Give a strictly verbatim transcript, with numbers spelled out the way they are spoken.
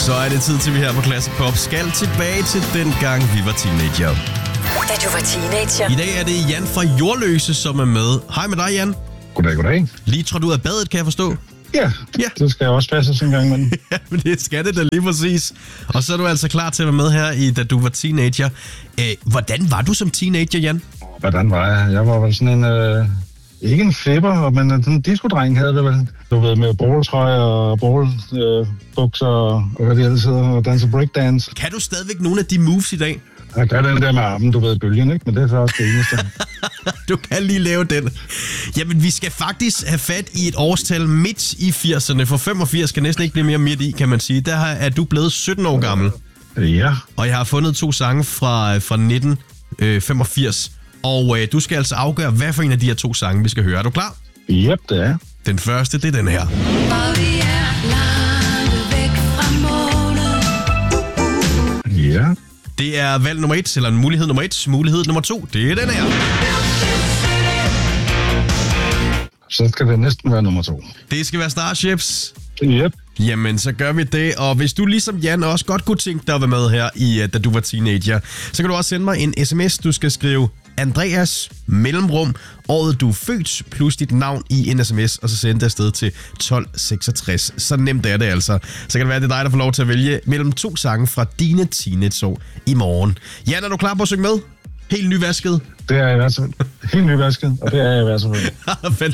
Så er det tid til, vi her på Classic Pop skal tilbage til den gang, vi var teenager. Da du var teenager. I dag er det Jan fra Jordløse, som er med. Hej med dig, Jan. Goddag, goddag. Lige tror du af badet, kan jeg forstå? Ja, Ja. det skal jeg også passe en gang imellem. Ja, men det skal det da lige præcis. Og så er du altså klar til at være med her, i da du var teenager. Æh, hvordan var du som teenager, Jan? Hvordan var jeg? Jeg var vel sådan en... Øh, ikke en flipper, men sådan en diskodreng havde det vel. Du ved, med bowltrøje og bowlbukser øh, og hvad det ellers hedder, og danse breakdance. Kan du stadigvæk nogle af de moves i dag? Jeg gør den der med armen, du ved, bølgen, ikke? Men det er så også det eneste. Du kan lige lave den. Jamen, vi skal faktisk have fat i et årstal midt i firserne, for femogfirs kan næsten ikke blive mere midt i, kan man sige. Der er du blevet sytten år gammel. Ja. Og jeg har fundet to sange fra, fra nitten femogfirs. Og øh, du skal altså afgøre, hvad for en af de her to sange, vi skal høre. Er du klar? Yep, det er. Den første, det er den her. Og vi er langt væk fra målet. Ja. Det er valg nummer et, eller mulighed nummer et. Mulighed nummer to, det er den her. Så skal det næsten være nummer to. Det skal være Starships. Yep. Jamen, så gør vi det. Og hvis du ligesom Jan også godt kunne tænke dig at være med her, i, da du var teenager, så kan du også sende mig en sms. Du skal skrive Andreas, mellemrum, året du er født, plus dit navn i en sms, og så sende det afsted til tolv seksogtres. Så nemt er det altså. Så kan det være, at det er dig, der får lov til at vælge mellem to sange fra dine teenageår i morgen. Jan, er du klar på at synge med? Helt nyvasket? Det er jeg i hvert fald. Helt nyvasket, og det er jeg i hvert fald.